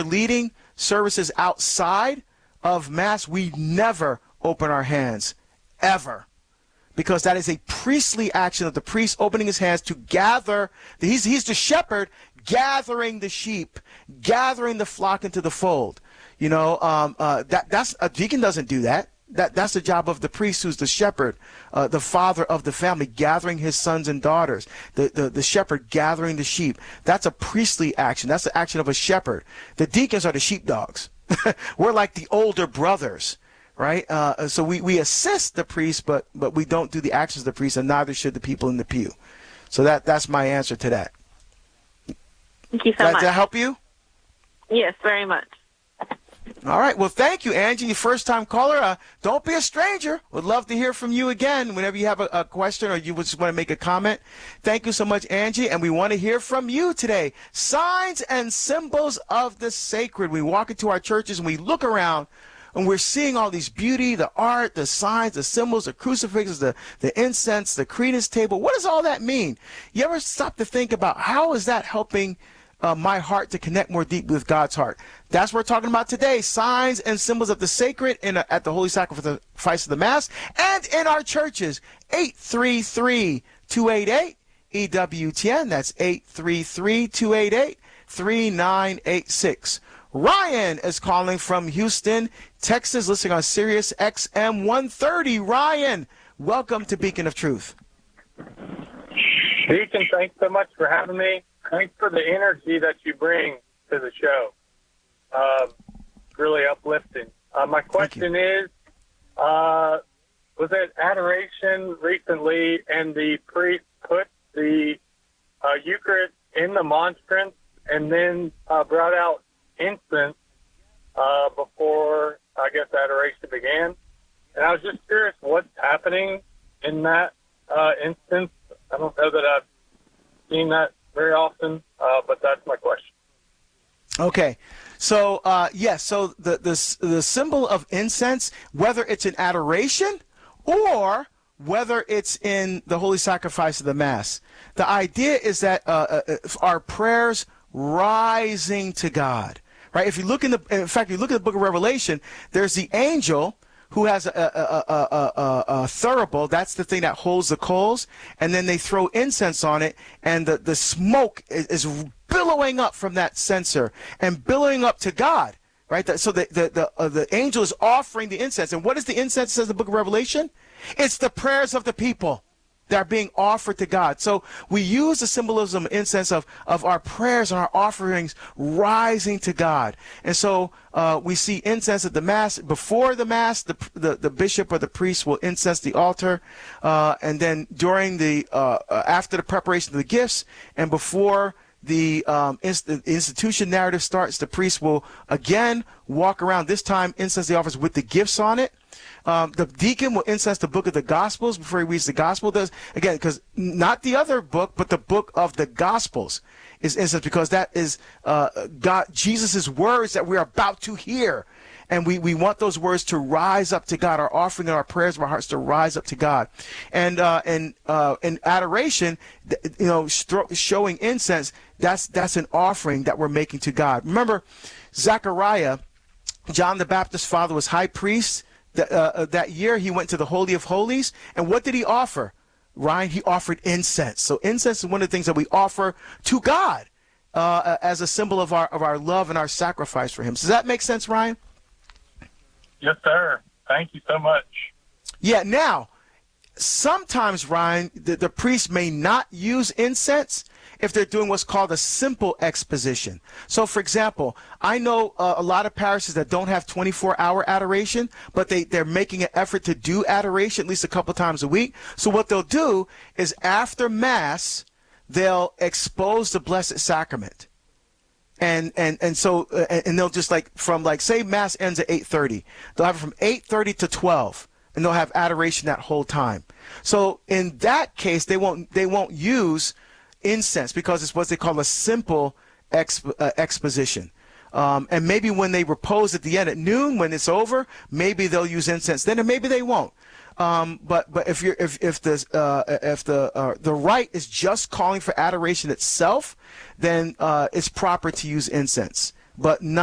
we're leading services outside of Mass, we never open our hands, ever. Because that is a priestly action of the priest opening his hands to gather. He's the shepherd gathering the sheep, gathering the flock into the fold. That's a deacon doesn't do that. That's the job of the priest, who's the shepherd, the father of the family, gathering his sons and daughters. The shepherd gathering the sheep. That's a priestly action. That's the action of a shepherd. The deacons are the sheepdogs. We're like the older brothers. Right, so we assist the priest, but we don't do the actions of the priest, and neither should the people in the pew. So that's my answer to that. Thank you so much. Does that help you? Yes, very much. All right. Well, thank you, Angie. Your first-time caller. Don't be a stranger. Would love to hear from you again whenever you have a question or you just want to make a comment. Thank you so much, Angie, and we want to hear from you today. Signs and symbols of the sacred. We walk into our churches and we look around, and we're seeing all these beauty, the art, the signs, the symbols, the crucifixes, the incense, the credence table. What does all that mean? You ever stop to think about how is that helping my heart to connect more deeply with God's heart? That's what we're talking about today. Signs and symbols of the sacred at the Holy Sacrifice of the Mass and in our churches. 833-288-EWTN. That's 833-288-3986. Ryan is calling from Houston, Texas, listening on Sirius XM 130. Ryan, welcome to Beacon of Truth. Deacon, thanks so much for having me. Thanks for the energy that you bring to the show. Really uplifting. My question is, was it adoration recently, and the priest put the Eucharist in the monstrance and then brought out incense before, I guess, adoration began? And I was just curious what's happening in that instance. I don't know that I've seen that very often, but that's my question. Okay. So, yes, so the symbol of incense, whether it's in adoration or whether it's in the Holy Sacrifice of the Mass, the idea is that our prayers rising to God. Right? If you look in fact, you look at the book of Revelation, there's the angel who has a thurible. That's the thing that holds the coals, and then they throw incense on it, and the smoke is billowing up from that censer and billowing up to God. Right? So the angel is offering the incense, and what is the incense? Says the book of Revelation, it's the prayers of the people that are being offered to God. So we use the symbolism of incense of our prayers and our offerings rising to God. And so we see incense at the Mass. Before the Mass, the bishop or the priest will incense the altar. And then during after the preparation of the gifts and before the institution narrative starts, the priest will again walk around, this time incense the offerings with the gifts on it. The deacon will incense the book of the Gospels before he reads the Gospel. Again, because not the other book, but the book of the Gospels is incense, because that is Jesus' words that we're about to hear. And we want those words to rise up to God, our offering and our prayers of our hearts to rise up to God. And in adoration, showing incense, that's an offering that we're making to God. Remember, Zechariah, John the Baptist's father, was high priest. That year he went to the Holy of Holies, and what did he offer? Ryan, he offered incense. So incense is one of the things that we offer to God as a symbol of our love and our sacrifice for him. Does that make sense, Ryan? Yes, sir. Thank you so much. Yeah, now, sometimes, Ryan, the priest may not use incense if they're doing what's called a simple exposition. So, for example, I know a lot of parishes that don't have 24-hour adoration, but they're making an effort to do adoration at least a couple times a week. So what they'll do is after Mass, they'll expose the Blessed Sacrament. And so they'll just say Mass ends at 8:30. They'll have it from 8:30 to 12. And they'll have adoration that whole time. So in that case, they won't use incense because it's what they call a simple exposition. And maybe when they repose at the end at noon, when it's over, maybe they'll use incense then, and maybe they won't. But if the rite is just calling for adoration itself, then it's proper to use incense, but not